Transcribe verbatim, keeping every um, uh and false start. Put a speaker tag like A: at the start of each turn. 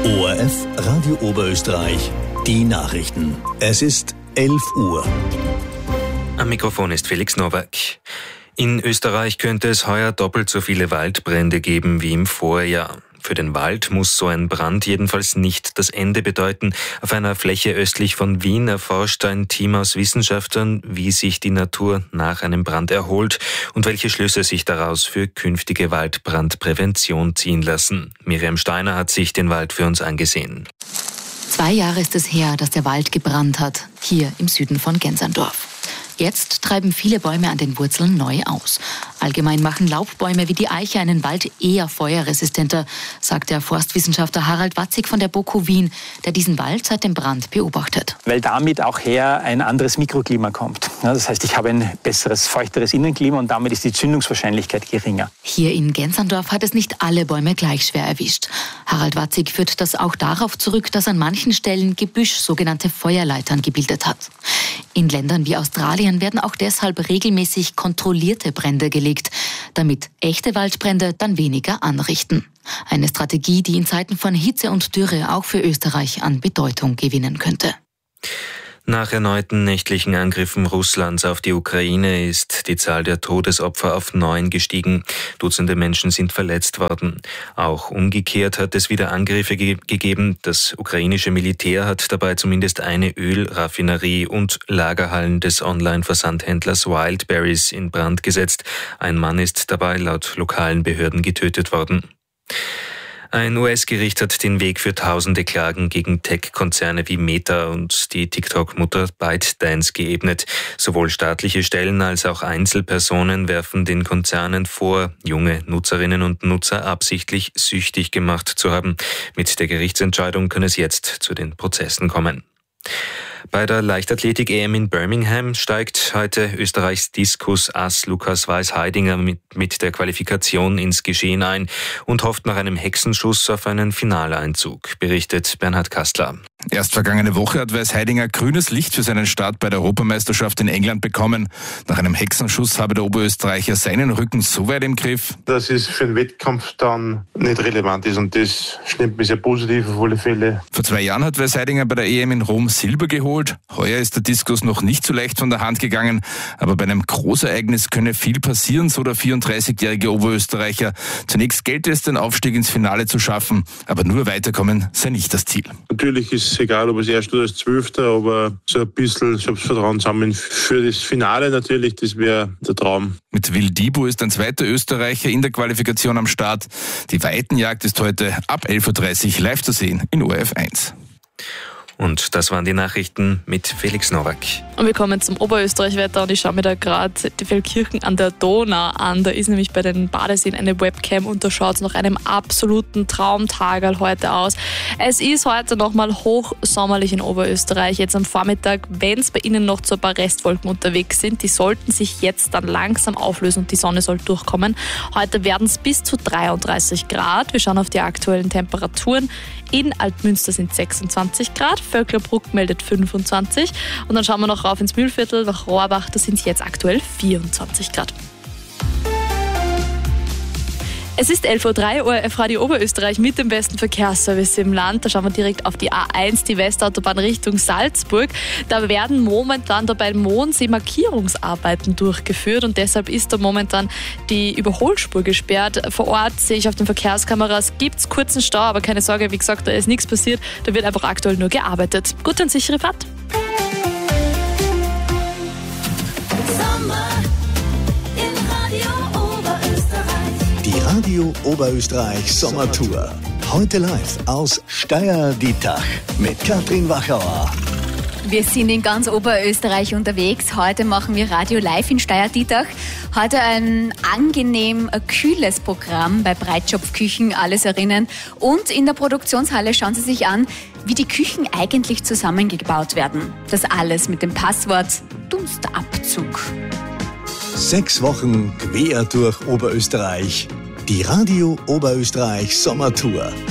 A: O R F Radio Oberösterreich, die Nachrichten. Es ist elf Uhr.
B: Am Mikrofon ist Felix Nowak. In Österreich könnte es heuer doppelt so viele Waldbrände geben wie im Vorjahr. Für den Wald muss so ein Brand jedenfalls nicht das Ende bedeuten. Auf einer Fläche östlich von Wien erforscht ein Team aus Wissenschaftlern, wie sich die Natur nach einem Brand erholt und welche Schlüsse sich daraus für künftige Waldbrandprävention ziehen lassen. Miriam Steiner hat sich den Wald für uns angesehen.
C: Zwei Jahre ist es her, dass der Wald gebrannt hat, hier im Süden von Genserndorf. Jetzt treiben viele Bäume an den Wurzeln neu aus. Allgemein machen Laubbäume wie die Eiche einen Wald eher feuerresistenter, sagt der Forstwissenschaftler Harald Watzig von der BOKU Wien, der diesen Wald seit dem Brand beobachtet.
D: Weil damit auch her ein anderes Mikroklima kommt. Das heißt, ich habe ein besseres, feuchteres Innenklima und damit ist die Zündungswahrscheinlichkeit geringer.
C: Hier in Genserndorf hat es nicht alle Bäume gleich schwer erwischt. Harald Watzig führt das auch darauf zurück, dass an manchen Stellen Gebüsch sogenannte Feuerleitern gebildet hat. In Ländern wie Australien werden auch deshalb regelmäßig kontrollierte Brände gelegt, damit echte Waldbrände dann weniger anrichten. Eine Strategie, die in Zeiten von Hitze und Dürre auch für Österreich an Bedeutung gewinnen könnte.
B: Nach erneuten nächtlichen Angriffen Russlands auf die Ukraine ist die Zahl der Todesopfer auf neun gestiegen. Dutzende Menschen sind verletzt worden. Auch umgekehrt hat es wieder Angriffe ge- gegeben. Das ukrainische Militär hat dabei zumindest eine Ölraffinerie und Lagerhallen des Online-Versandhändlers Wildberries in Brand gesetzt. Ein Mann ist dabei laut lokalen Behörden getötet worden. Ein U S-Gericht hat den Weg für tausende Klagen gegen Tech-Konzerne wie Meta und die TikTok-Mutter ByteDance geebnet. Sowohl staatliche Stellen als auch Einzelpersonen werfen den Konzernen vor, junge Nutzerinnen und Nutzer absichtlich süchtig gemacht zu haben. Mit der Gerichtsentscheidung kann es jetzt zu den Prozessen kommen. Bei der Leichtathletik-E M in Birmingham steigt heute Österreichs Diskus-Ass Lukas Weiß-Heidinger mit, mit der Qualifikation ins Geschehen ein und hofft nach einem Hexenschuss auf einen Finaleinzug, berichtet Bernhard Kastler.
E: Erst vergangene Woche hat Weiß-Heidinger grünes Licht für seinen Start bei der Europameisterschaft in England bekommen. Nach einem Hexenschuss habe der Oberösterreicher seinen Rücken so weit im Griff,
F: dass es für den Wettkampf dann nicht relevant ist und das stimmt mich sehr positiv auf alle Fälle.
E: Vor zwei Jahren hat Weiß-Heidinger bei der E M in Rom Silber geholt. Heuer ist der Diskus noch nicht so leicht von der Hand gegangen, aber bei einem Großereignis könne viel passieren, so der vierunddreißigjährige Oberösterreicher. Zunächst gelte es, den Aufstieg ins Finale zu schaffen, aber nur weiterkommen sei nicht das Ziel.
F: Natürlich ist es egal, ob es Erster oder Zwölfter, aber so ein bisschen Selbstvertrauen sammeln für das Finale natürlich, das wäre der Traum.
E: Mit Will Dibu ist ein zweiter Österreicher in der Qualifikation am Start. Die Weitenjagd ist heute ab elf Uhr dreißig live zu sehen in O R F eins.
B: Und das waren die Nachrichten mit Felix Nowak.
G: Und wir kommen zum Oberösterreich-Wetter und ich schaue mir da gerade die Feldkirchen an der Donau an. Da ist nämlich bei den Badeseen eine Webcam und da schaut es nach einem absoluten Traumtag heute aus. Es ist heute nochmal hochsommerlich in Oberösterreich. Jetzt am Vormittag, wenn es bei Ihnen noch so ein paar Restwolken unterwegs sind, die sollten sich jetzt dann langsam auflösen und die Sonne soll durchkommen. Heute werden es bis zu dreiunddreißig Grad. Wir schauen auf die aktuellen Temperaturen. In Altmünster sind sechsundzwanzig Grad, Vöcklerbruck meldet fünfundzwanzig und dann schauen wir noch rauf ins Mühlviertel, nach Rohrbach, da sind es jetzt aktuell vierundzwanzig Grad. Es ist elf Uhr drei, O R F Radio Oberösterreich mit dem besten Verkehrsservice im Land. Da schauen wir direkt auf die A eins, die Westautobahn Richtung Salzburg. Da werden momentan da bei Mondsee Markierungsarbeiten durchgeführt und deshalb ist da momentan die Überholspur gesperrt. Vor Ort sehe ich auf den Verkehrskameras, gibt es kurzen Stau, aber keine Sorge, wie gesagt, da ist nichts passiert. Da wird einfach aktuell nur gearbeitet. Gute und sichere Fahrt.
A: Die Radio Oberösterreich Sommertour. Heute live aus Steyr-Dietach mit Katrin Wachauer.
H: Wir sind in ganz Oberösterreich unterwegs. Heute machen wir Radio live in Steyr-Dietach. Heute ein angenehm kühles Programm bei Breitschopfküchen, alles erinnern. Und in der Produktionshalle schauen Sie sich an, wie die Küchen eigentlich zusammengebaut werden. Das alles mit dem Passwort Dunstabzug.
A: Sechs Wochen quer durch Oberösterreich. Die Radio Oberösterreich Sommertour.